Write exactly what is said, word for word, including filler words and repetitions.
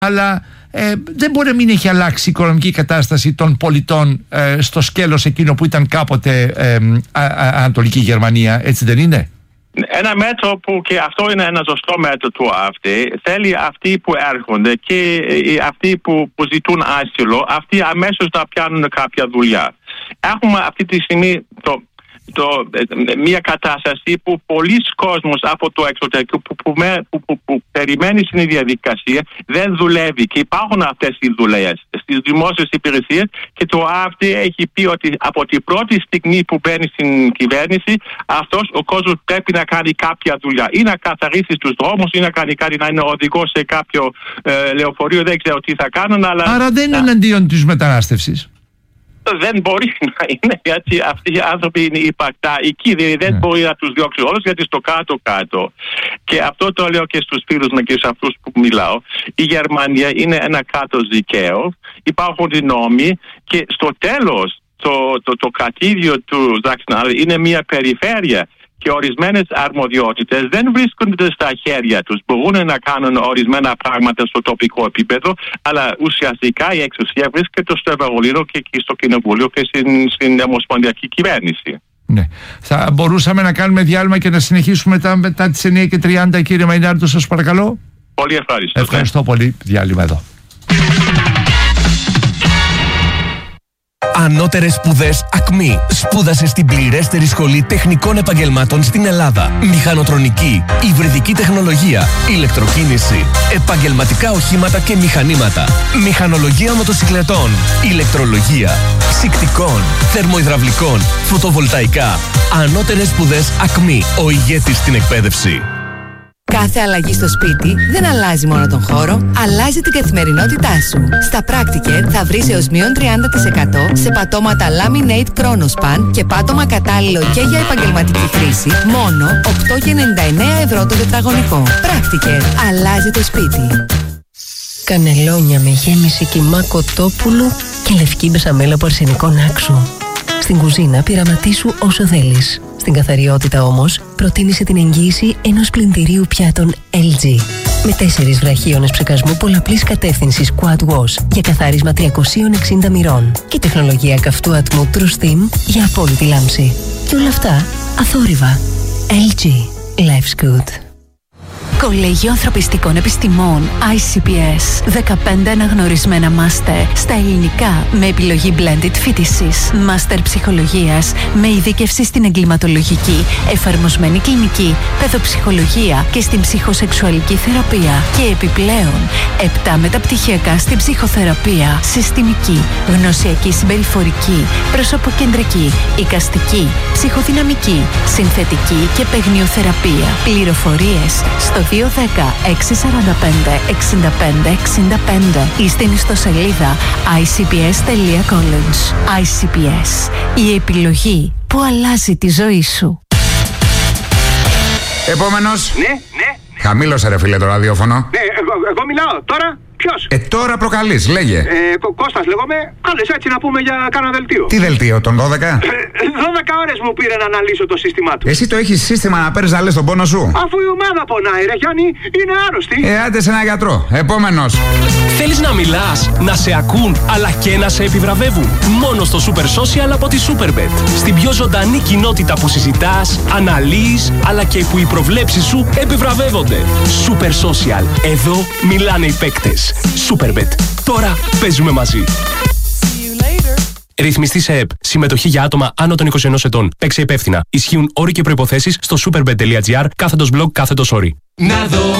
Αλλά ε, δεν μπορεί να μην έχει αλλάξει η οικονομική κατάσταση των πολιτών ε, στο σκέλος εκείνο που ήταν κάποτε ε, α, α, Ανατολική Γερμανία, έτσι δεν είναι? Ένα μέτρο που, και αυτό είναι ένα σωστό μέτρο του ΑΦΤ, θέλει αυτοί που έρχονται και αυτοί που, που ζητούν άσυλο, αυτοί αμέσως να πιάνουν κάποια δουλειά. Έχουμε αυτή τη στιγμή το, το, μια κατάσταση που πολλοί κόσμος από το εξωτερικό που, που, που, που, που περιμένει στην διαδικασία δεν δουλεύει, και υπάρχουν αυτές οι δουλειές στις δημόσιες υπηρεσίες, και το ΑΦΤ έχει πει ότι από την πρώτη στιγμή που μπαίνει στην κυβέρνηση αυτός ο κόσμος πρέπει να κάνει κάποια δουλειά, ή να καθαρίσει τους δρόμους ή να κάνει κάτι, να είναι οδηγός σε κάποιο ε, λεωφορείο, δεν ξέρω τι θα κάνουν. Αλλά άρα δεν είναι εναντίον της μετανάστευσης? Δεν μπορεί να είναι, γιατί αυτοί οι άνθρωποι είναι υπαρκτά εκεί, δηλαδή δεν yeah. μπορεί να τους διώξει όλους, γιατί στο κάτω-κάτω, και αυτό το λέω και στους φίλους μου και σε αυτούς που μιλάω, η Γερμανία είναι ένα κράτος δικαίου, υπάρχουν οι νόμοι, και στο τέλος το, το, το κρατήδιο του Ζάξεν είναι μια περιφέρεια, και ορισμένες αρμοδιότητες δεν βρίσκονται στα χέρια τους. Μπορούν να κάνουν ορισμένα πράγματα στο τοπικό επίπεδο, αλλά ουσιαστικά η εξουσία βρίσκεται στο Ευρωβουλίο και στο Κοινοβούλιο και στην, στην ομοσπονδιακή κυβέρνηση. Ναι. Θα μπορούσαμε να κάνουμε διάλειμμα και να συνεχίσουμε μετά, μετά τις εννιά και τριάντα, κύριε Μαϊνάρντο, σας παρακαλώ. Πολύ ευχαριστώ. Ευχαριστώ ναι. πολύ. Διάλειμμα εδώ. Ανώτερες σπουδές Ακμή. Σπούδασε στην πληρέστερη σχολή τεχνικών επαγγελμάτων στην Ελλάδα. Μηχανοτρονική, υβριδική τεχνολογία, ηλεκτροκίνηση, επαγγελματικά οχήματα και μηχανήματα, μηχανολογία μοτοσυκλετών, ηλεκτρολογία, ψυκτικών, θερμοϊδραυλικών, φωτοβολταϊκά. Ανώτερες σπουδές Ακμή. Ο ηγέτης στην εκπαίδευση. Κάθε αλλαγή στο σπίτι δεν αλλάζει μόνο τον χώρο, αλλάζει την καθημερινότητά σου. Στα Practicare θα βρεις έως μείον τριάντα τοις εκατό σε πατώματα Laminate Chronospan και πάτωμα κατάλληλο και για επαγγελματική χρήση, μόνο οκτώ και ενενήντα εννέα ευρώ το τετραγωνικό. Practicare. Αλλάζει το σπίτι. Κανελόνια με γέμιση κιμά κοτόπουλου και λευκή μπεσαμέλα από αρσενικό άξου. Στην κουζίνα πειραματίσου όσο θέλεις. Στην καθαριότητα όμως, προτίμησε την εγγύηση ενός πλυντηρίου πιάτων ελ τζι. Με τέσσερις βραχίονες ψεκασμού πολλαπλής κατεύθυνσης Quad Wash για καθάρισμα τριακόσια εξήντα μοιρών και τεχνολογία καυτού ατμού True Steam για απόλυτη λάμψη. Και όλα αυτά αθόρυβα. ελ τζι. Life's good. Κολέγιο Ανθρωπιστικών Επιστημών άι σι πι ες. δεκαπέντε αναγνωρισμένα μάστερ στα ελληνικά με επιλογή blended φοιτησης. Μάστερ ψυχολογίας με ειδίκευση στην εγκληματολογική, εφαρμοσμένη κλινική, παιδοψυχολογία και στην ψυχοσεξουαλική θεραπεία. Και επιπλέον, επτά μεταπτυχιακά στην ψυχοθεραπεία, συστημική, γνωσιακή συμπεριφορική, προσωποκεντρική, εικαστική, ψυχοδυναμική, συνθετική και παιγνιοθεραπεία. Πληροφορίες στο δύο ένα μηδέν έξι τέσσερα πέντε εξήντα πέντε εξήντα πέντε ή στην ιστοσελίδα άι σι πι ες τελεία college. άι σι πι ες. Η επιλογή που αλλάζει τη ζωή σου. Επόμενος. Ναι, ναι, ναι. Χαμήλωσε ρε φίλε το ραδιόφωνο. Ναι, εγώ, εγώ μιλάω τώρα. Ποιος? Ε, τώρα προκαλείς, λέγε. Ε, Κώστας λέγομαι, άλλες έτσι να πούμε για κάνα δελτίο. Τι δελτίο, τον δώδεκα? Ε, δώδεκα ώρες μου πήρε να αναλύσω το σύστημά του. Εσύ το έχεις σύστημα να παίρνεις να λες τον πόνο σου? Αφού η ομάδα πονάει ρε Γιάννη, είναι άρρωστη. Ε, άντε σε ένα γιατρό. Επόμενος. Θέλεις να μιλάς, να σε ακούν, αλλά και να σε επιβραβεύουν? Μόνο στο Super Social από τη Superbet. Στην πιο ζωντανή κοινότητα που συζητάς, αναλύεις, αλλά και που οι προβλέψεις σου επιβραβεύονται. Super Social. Εδώ μιλάνε οι παίκτες. Superbet. Τώρα παίζουμε μαζί. Ρυθμιστή σε ΕΠ. Συμμετοχή για άτομα άνω των είκοσι ενός ετών. Παίξε υπεύθυνα. Ισχύουν όροι και προϋποθέσεις στο superbet.gr κάθετος blog κάθετος όροι. Να δω